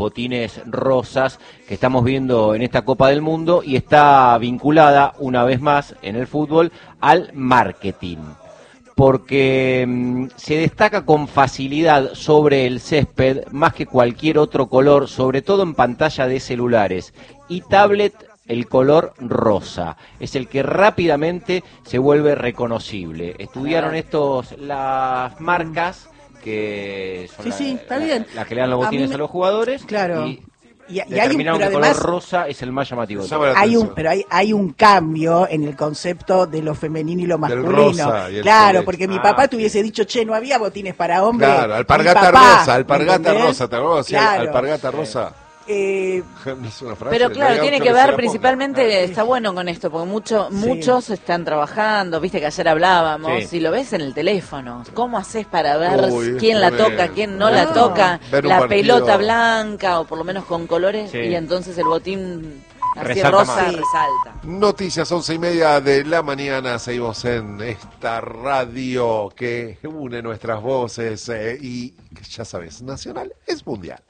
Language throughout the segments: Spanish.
botines rosas que estamos viendo en esta Copa del Mundo y está vinculada una vez más en el fútbol al marketing, porque se destaca con facilidad sobre el césped más que cualquier otro color, sobre todo en pantalla de celulares y tablet. El color rosa es el que rápidamente se vuelve reconocible. Estudiaron las marcas que son las que le dan los botines a los jugadores. Claro. Y determinaron que el color rosa es el más llamativo. Hay un cambio en el concepto de lo femenino y lo masculino. Claro, porque mi papá te hubiese dicho, no había botines para hombres. Claro, alpargata rosa, ¿te acuerdas? Claro. Alpargata rosa. Pero claro, tiene que ver principalmente, está bueno con esto, porque muchos están trabajando, viste que ayer hablábamos, si lo ves en el teléfono, ¿cómo haces para ver quién la toca, quién no la toca, la pelota blanca o por lo menos con colores, y entonces el botín así rosa resalta? Noticias 11:30 de la mañana, seguimos en esta radio que une nuestras voces y ya sabes, nacional es mundial.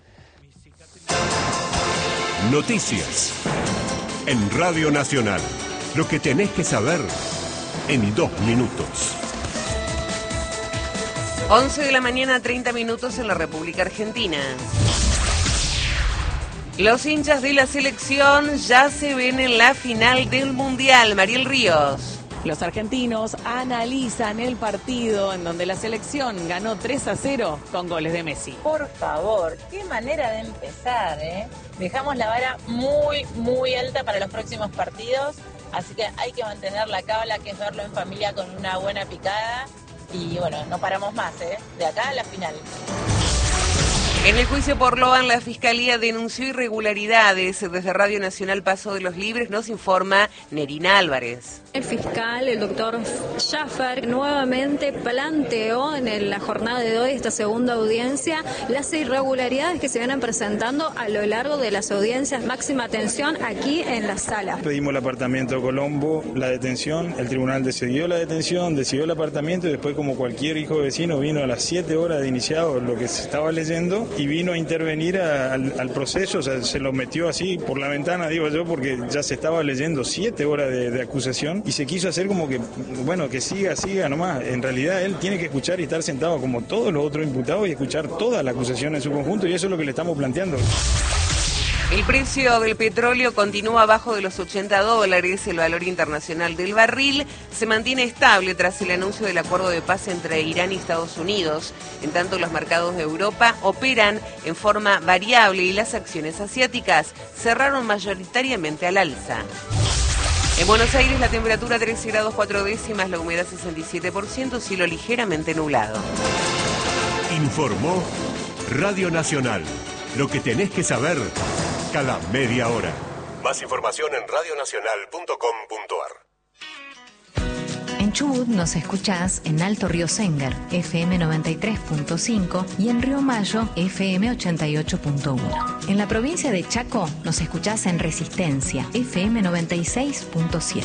Noticias en Radio Nacional. Lo que tenés que saber en 2 minutos. 11 de la mañana, 30 minutos en la República Argentina. Los hinchas de la selección ya se ven en la final del Mundial. Mariel Ríos. Los argentinos analizan el partido en donde la selección ganó 3-0 con goles de Messi. Por favor, qué manera de empezar, ¿eh? Dejamos la vara muy, muy alta para los próximos partidos, así que hay que mantener la cábala, que es verlo en familia con una buena picada. Y bueno, no paramos más, ¿eh? De acá a la final. En el juicio por Loan, la Fiscalía denunció irregularidades. Desde Radio Nacional Paso de los Libres nos informa Nerina Álvarez. El fiscal, el doctor Schaffer, nuevamente planteó en la jornada de hoy, esta segunda audiencia, las irregularidades que se vienen presentando a lo largo de las audiencias. Máxima atención aquí en la sala. Pedimos el apartamento de Colombo, la detención, el tribunal decidió la detención, decidió el apartamento y después, como cualquier hijo de vecino, vino a las 7 horas de iniciado lo que se estaba leyendo y vino a intervenir al proceso. O sea, se lo metió así por la ventana, digo yo, porque ya se estaba leyendo 7 horas de acusación y se quiso hacer como que, bueno, que siga nomás. En realidad él tiene que escuchar y estar sentado como todos los otros imputados y escuchar toda la acusación en su conjunto, y eso es lo que le estamos planteando. El precio del petróleo continúa abajo de los $80. El valor internacional del barril se mantiene estable tras el anuncio del acuerdo de paz entre Irán y Estados Unidos. En tanto, los mercados de Europa operan en forma variable y las acciones asiáticas cerraron mayoritariamente al alza. En Buenos Aires la temperatura 13 grados 4 décimas, la humedad 67%, cielo ligeramente nublado. Informó Radio Nacional. Lo que tenés que saber cada media hora. Más información en radionacional.com.ar. En Chubut nos escuchás en Alto Río Sénger, FM 93.5 y en Río Mayo, FM 88.1. En la provincia de Chaco nos escuchás en Resistencia, FM 96.7.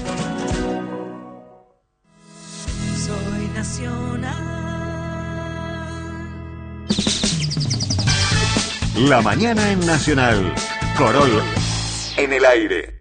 Soy nacional. La mañana en Nacional. Corol en el aire.